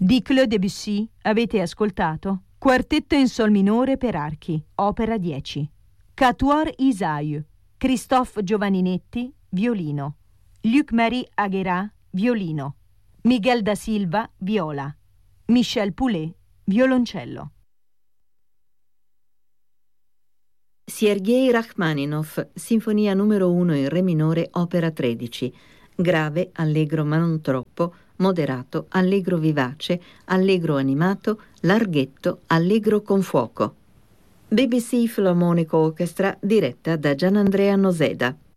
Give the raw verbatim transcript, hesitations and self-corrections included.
Di Claude Debussy avete ascoltato Quartetto in sol minore per archi, opera dieci. Quatuor Isaïe, Christophe Giovaninetti, violino. Luc-Marie Aguerat, violino. Miguel da Silva, viola. Michel Poulet, violoncello. Sergei Rachmaninov, Sinfonia numero uno in Re minore, opera tredici. Grave, allegro ma non troppo, moderato, allegro vivace, allegro animato, larghetto, allegro con fuoco. B B C Philharmonic Orchestra, diretta da Gianandrea Noseda.